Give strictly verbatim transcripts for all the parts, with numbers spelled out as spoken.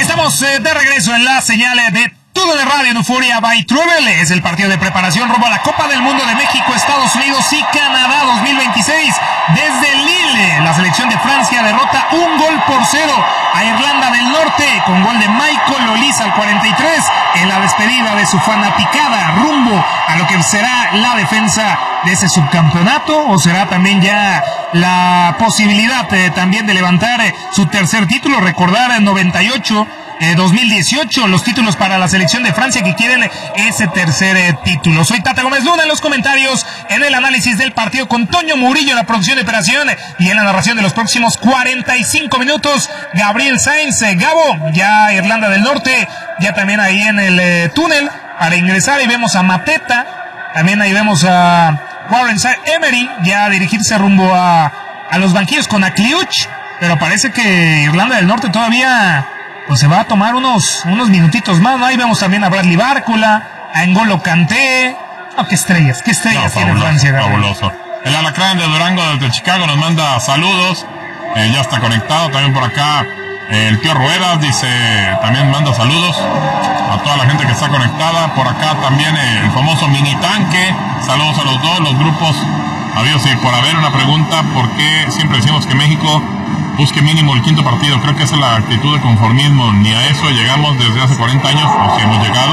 Estamos eh, de regreso en la señal de Todo de Radio en Euforia by Travel. Es el partido de preparación rumbo a la Copa del Mundo de México, Estados Unidos y Canadá dos mil veintiséis. Desde Lille, la selección de Francia derrota un gol por cero a Irlanda del Norte con gol de Michael Olise al cuarenta y tres en la despedida de su fanaticada rumbo a lo que será la defensa de ese subcampeonato, o será también ya la posibilidad eh, también de levantar eh, su tercer título. Recordar en noventa y ocho, eh, dos mil dieciocho, los títulos para la selección de Francia que quieren ese tercer eh, título. Soy Tata Gómez Luna en los comentarios, en el análisis del partido con Toño Murillo en la producción de operación y en la narración de los próximos cuarenta y cinco minutos, Gabriel Sainz. eh, Gabo, ya Irlanda del Norte, ya también ahí en el eh, túnel para ingresar, y vemos a Mateta, también ahí vemos a Warren Emery ya dirigirse rumbo a, a los banquillos con Akliuch, pero parece que Irlanda del Norte todavía pues se va a tomar unos, unos minutitos más, ¿no? Ahí vemos también a Bradley Bárcola, a N'Golo Kanté. Oh, qué estrellas, qué estrellas no, tiene fabuloso, Francia. Fabuloso. El Alacrán de Durango desde Chicago nos manda saludos, eh, ya está conectado también por acá. El tío Ruedas dice, también manda saludos a toda la gente que está conectada. Por acá también eh, el famoso mini tanque. Saludos a los dos, los grupos. Adiós. Y por haber una pregunta, ¿por qué siempre decimos que México busque mínimo el quinto partido? Creo que esa es la actitud de conformismo. Ni a eso llegamos desde hace cuarenta años, o si hemos llegado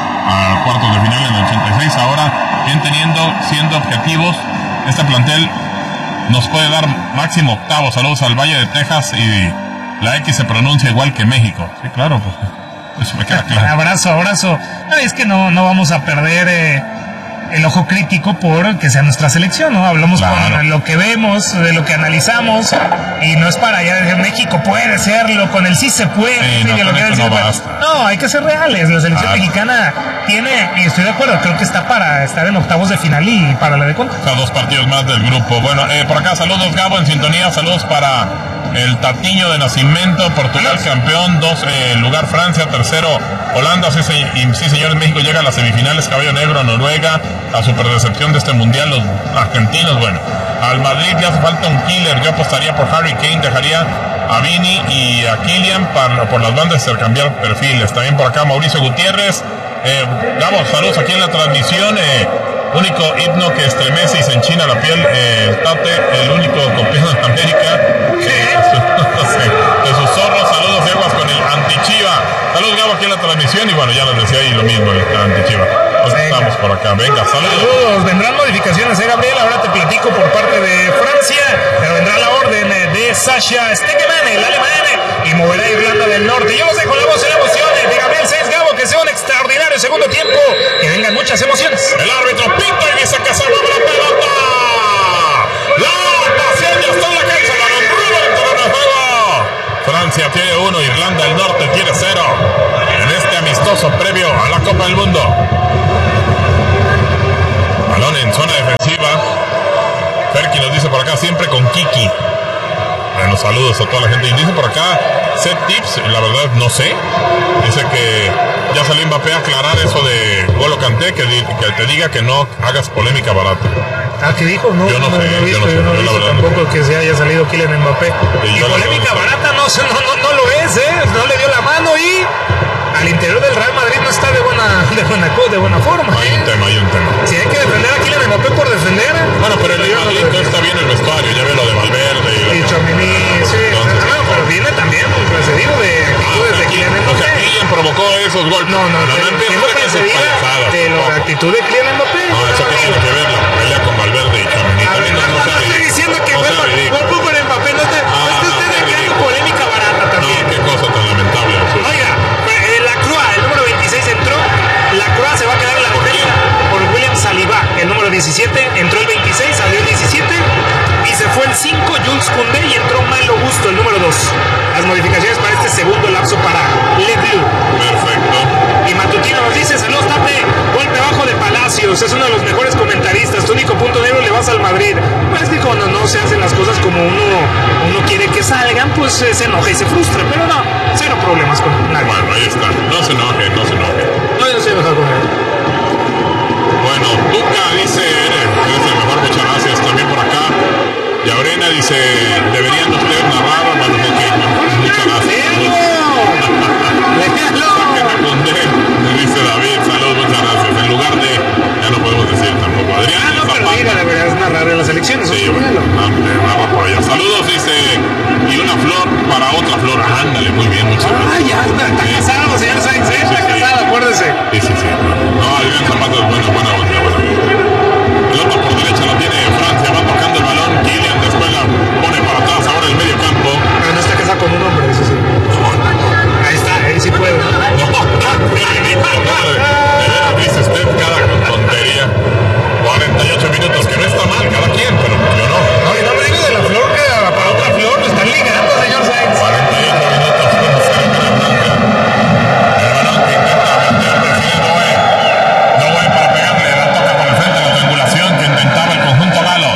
a cuartos de final en el ochenta y seis. Ahora, bien teniendo, siendo objetivos, este plantel nos puede dar máximo octavo. Saludos al Valle de Texas, y la X se pronuncia igual que México. Sí, claro, pues eso me queda claro. Abrazo, abrazo. No, es que no, no vamos a perder eh, el ojo crítico por que sea nuestra selección, ¿no? Hablamos claro. Con lo que vemos, de lo que analizamos, y no es para allá decir México puede serlo, con el sí se puede. Sí, sí, no, lo que no, decir, basta. No, hay que ser reales. La selección claro. mexicana tiene, y estoy de acuerdo, creo que está para estar en octavos de final y para la de contra. O sea, dos partidos más del grupo. Bueno, eh, por acá saludos Gabo en sintonía, saludos para el Tatiño de Nacimiento, Portugal campeón, dos eh, lugar Francia, tercero Holanda, sí, sí, y, sí señores, México llega a las semifinales, caballo negro, Noruega, a super decepción de este mundial, los argentinos. Bueno, al Madrid le hace falta un killer, yo apostaría por Harry Kane, dejaría a Vini y a Kylian para, por las bandas, intercambiar perfiles. También por acá Mauricio Gutiérrez, eh, Gabo, saludos aquí en la transmisión. eh, Único himno que estremece y se enchina la piel, eh, el Tate, el único campeón de América, eh, de sus zorros. Saludos de aguas con el antichiva. Saludos Gabo aquí en la transmisión, y bueno, ya les decía ahí lo mismo, el antichiva. Pues estamos por acá, venga, saludos. Saludos, vendrán modificaciones, ¿eh, Gabriel? Ahora te platico por parte de Francia, pero vendrá la orden de Sasha Stegemann, el alemán, y moverá a Irlanda del Norte. Yo os dejo la voz en emociones de Gabriel Sainz. Gabo, que sea un extraordinario segundo tiempo, que vengan muchas emociones. El árbitro pinta y dice que se mueve la pelota. La pasión ya está en la cancha, la nombró en terreno de juego. Francia tiene uno, Irlanda del Norte tiene cero en este amistoso previo a la Copa del Mundo. Balón en zona defensiva. Perky nos dice por acá, siempre con Kiki. Bueno, saludos a toda la gente. Y dice por acá, set tips, la verdad no sé. Dice que ya salió Mbappé a aclarar eso de N'Golo Kanté, que, di, que te diga que no hagas polémica barata. Ah, ¿qué dijo? No, yo no, no, sé, no, no yo no sé, yo no he yo visto tampoco no sé. Que se haya salido Kylian Mbappé. Sí, y polémica barata no, no, no, no lo es, ¿eh? No le dio la mano, y al interior del Real Madrid no está de buena, de buena, de buena forma. Hay un tema, hay un tema. Si hay que defender a Kylian Mbappé por defender. Bueno, pero el Madrid no está bien el vestuario, ya ve lo de Valverde. Y, y Tchouaméni, sí. Entonces, no, pero viene también precedido de actitudes ah, de Kylian Mbappé. O sea, Kylian provocó esos golpes. No, no, no, no empieza precedida de la actitud de Kylian Mbappé. No, eso que tiene que ver la pelea con Valverde y Tchouaméni. A ver, no, no, no estoy diciendo que fue por poco en Mbappé, no te estés creando polémica barata también. No, qué cosa tan lamentable. Oiga, la Croix, el número veintiséis entró, la Croix se va a quedar en la defensa por William Saliba, el número diecisiete, entró el veintiséis, salió el diecisiete, y se fue el cinco, Jules Koundé, y entró Malo Gusto, el número dos. Las modificaciones para este segundo lapso para Le Bleu. Perfecto. Y Matutino nos dice, saludos Tape, golpe bajo de Palacios, es uno de los mejores comentaristas, tu único punto negro, le vas al Madrid. Pues es que cuando no se hacen las cosas como uno, uno quiere que salgan, pues eh, se enoja y se frustra, pero no, cero problemas con nadie. Bueno, ahí está, no se enoje, no se enoje. No, yo no estoy enojado con él. Bueno, Tuca dice, eres, eres el mejor, muchas gracias, también por acá. Y Aurena dice, deberían ustedes narrar, hermano, ok, muchas gracias. Ah, ya, está Sí. casado, señor Sainz, ¿eh? Sí, Está sí. casado, acuérdese. Sí, sí, sí. No, Adrián Zapata es bueno, buena onda, bueno. Pelota por derecha la tiene Francia, va tocando el balón. Kylian después la pone para atrás, ahora el medio campo. Pero no está casado con un hombre, eso sí. Ahí está, ahí sí puede. No, no, qué ridículo, no, de, de veras dice usted cada tontería. cuarenta y ocho minutos, que no está mal cada quien, pero yo no. No, y no me diga de la flor que para otra flor, lo están ligando, señor Sainz. cuarenta y ocho minutos, uno cero gana Francia. El balón que intenta meter, prefiere Noé. Noé para pegarle, la toca por el frente, la triangulación que intentaba el conjunto galo.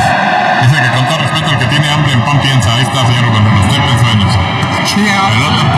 Dice que con todo respeto, el que tiene hambre en pan piensa. Ahí está, señor Rubén, estoy pensando en eso. Sí, a- Pelota